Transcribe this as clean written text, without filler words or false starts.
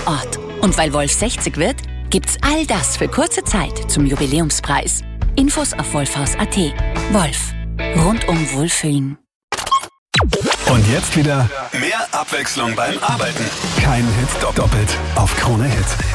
einem Ort. Und weil Wolf 60 wird, gibt's all das für kurze Zeit zum Jubiläumspreis. Infos auf wolfhaus.at. Wolf. Rundum Wohlfühlen. Und jetzt wieder mehr Abwechslung beim Arbeiten. Kein Hit doppelt auf Krone Hit.